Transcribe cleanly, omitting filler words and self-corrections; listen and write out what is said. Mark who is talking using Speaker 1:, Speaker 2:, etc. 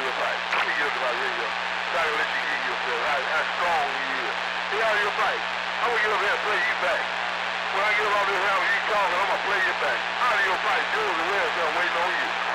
Speaker 1: your fight. Let me get up to my radio. So I can let you hear yourself. How strong you is. Stay out of your fight. I'm gonna get up here and play you back. When I get up out this house, you talking, I'm gonna play you back. Out of your fight, Joe, the rest, I'm waiting on you.